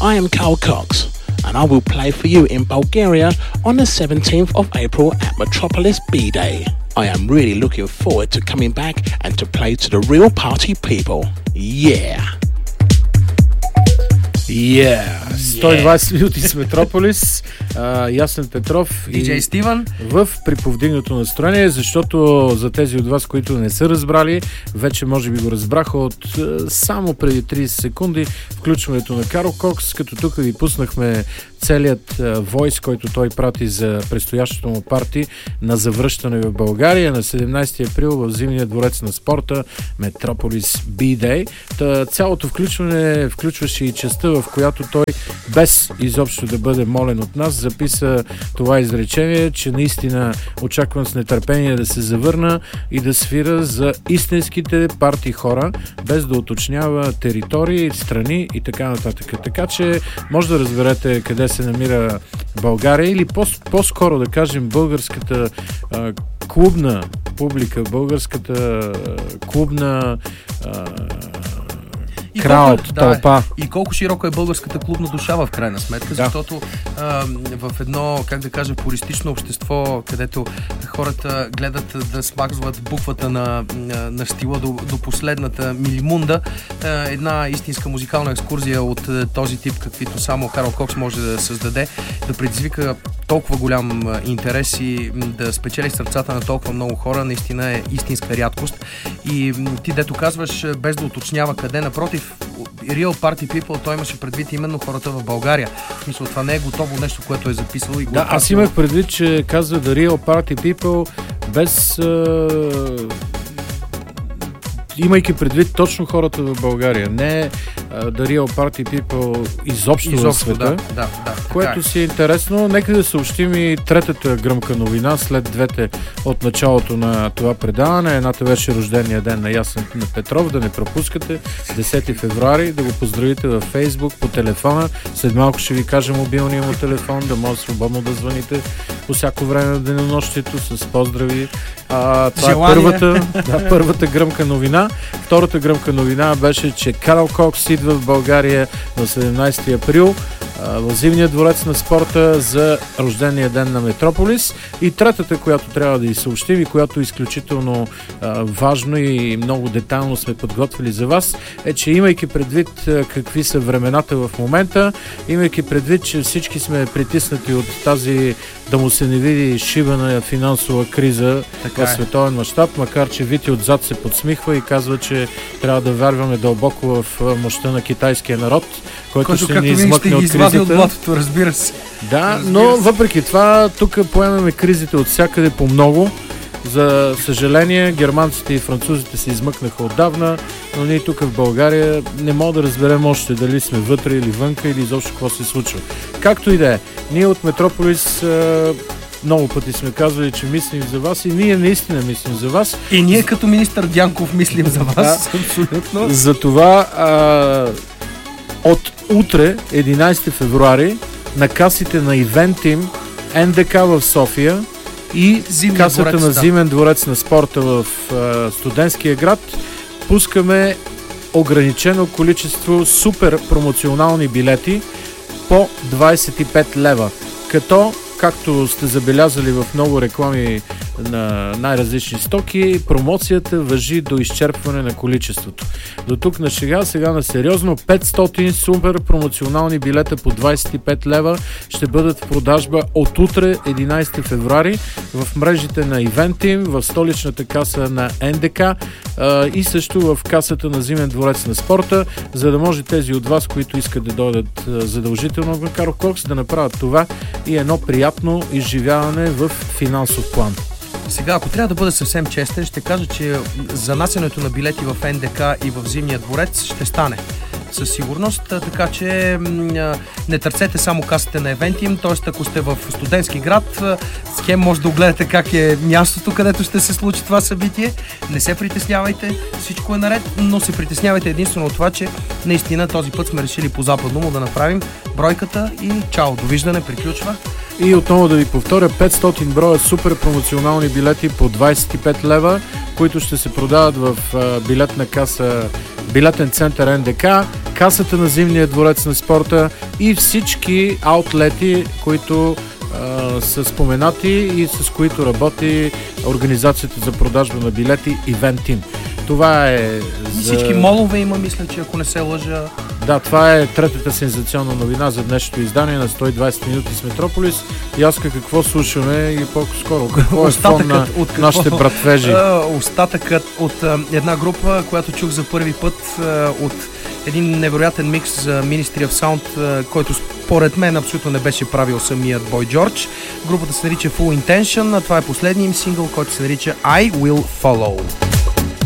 I am Carl Cox, and I will play for you in Bulgaria on the 17th of April at Metropolis B-Day. I am really looking forward to coming back and to play to the real party people. Yeah! 120 минути с Метрополис, Ясен Петров DJ Стивън в приповдигнато настроение, защото за тези от вас, които не са разбрали, вече може би го разбраха от само преди 30 секунди включването на Карл Кокс, като тук ви пуснахме целият войс, който той прати за предстоящото му парти на завръщане в България на 17 април в Зимния дворец на спорта Метрополис B-Day. Цялото включване включваше и частта, в която той, без изобщо да бъде молен от нас, записа това изречение, че наистина очаквам с нетърпение да се завърна и да свира за истинските парти хора, без да уточнява територии, страни и така нататък. Така че може да разберете къде се намира България или по-скоро да кажем българската клубна публика, българската клубна крауд, тълпа. И колко широко е българската клубна душа в крайна сметка, защото в едно, как да кажа, пуристично общество, където хората гледат да смазват буквата на стила до последната милимунда, една истинска музикална екскурзия от този тип, каквито само Карл Кокс може да създаде, да предизвика толкова голям интерес и да спечели сърцата на толкова много хора, наистина е истинска рядкост. И ти, дето казваш, без да уточнява къде, напротив, Real Party People, той имаше предвид именно хората в България. Мисля, това не е готово нещо, което е записало и го да, аз имах предвид, че казва The Real Party People без имайки предвид точно хората в България, не The Real Party People изобщо в света, което си е интересно. Нека да съобщим и третата гръмка новина след двете от началото на това предаване. Едната беше рождения ден на Ясен Петров, да не пропускате, 10 февруари, да го поздравите във Фейсбук, по телефона. След малко ще ви кажа мобилния му телефон, да може свободно да звъните по всяко време на денонощието с поздрави. Това е първата гръмка новина. Втората гръмка новина беше, че Карл Кокс идва в България на 17 април в Зимния дворец на спорта за рождения ден на Метрополис. И третата, която трябва да ви съобщим и която е изключително важно и много детайлно сме подготвили за вас, е, че имайки предвид какви са времената в момента, имайки предвид, че всички сме притиснати от тази, да му се не види, шибана финансова криза в световен мащаб, макар че Вити отзад се подсмихва и казва, че трябва да вярваме дълбоко в мощта на китайския народ, който ще ни измъкне от кризата. От блатото, разбира се. Да, но въпреки това, тук поемаме кризите от всякъде по много. За съжаление, германците и французите се измъкнаха отдавна, но ние тук в България не мога да разберем още дали сме вътре или вънка или изобщо какво се случва. Както и да е, ние от Метрополис много пъти сме казвали, че мислим за вас и ние наистина мислим за вас. И ние като министър Дянков мислим за вас. Абсолютно. Затова от утре, 11 февруари, на касите на Eventim, НДК в София и касата на Зимен дворец на спорта в Студентския град пускаме ограничено количество супер промоционални билети по 25 лева. Като, както сте забелязали в много реклами на най-различни стоки, промоцията важи до изчерпване на количеството. До тук на сега на сериозно 500 супер промоционални билета по 25 лева ще бъдат в продажба от утре, 11 февруари, в мрежите на Eventim, в столичната каса на НДК и също в касата на Зимен дворец на спорта, за да може тези от вас, които искат да дойдат задължително на Карл Кокс, да направят това и едно приятно изживяване в финансов план. Сега, ако трябва да бъда съвсем честен, ще кажа, че занасянето на билети в НДК и в Зимния дворец ще стане със сигурност, така че не търсете само касите на Eventim, т.е. ако сте в Студентски град, схем може да огледате как е мястото, където ще се случи това събитие. Не се притеснявайте, всичко е наред, но се притеснявайте единствено от това, че наистина този път сме решили по-западно му да направим бройката и чао, довиждане, приключва. И отново да ви повторя, 500 броя супер промоционални билети по 25 лева, които ще се продават в билетна каса, билетен център НДК касата на Зимния дворец на спорта и всички аутлети, които са споменати и с които работи организацията за продажба на билети Eventim. Това е всички молове има, мисля, че ако не се лъжа. Да, това е третата сензационна новина за днешното издание на 120 минути с Метрополис. Яска, какво слушаме и по-скоро? Какво е фон на нашите братвежи? Остатъкът от една група, която чух за първи път от един невероятен микс за Ministry of Sound, който според мен абсолютно не беше правил самият Бой Джордж. Групата се нарича Full Intention, а това е последният им сингъл, който се нарича I Will Follow.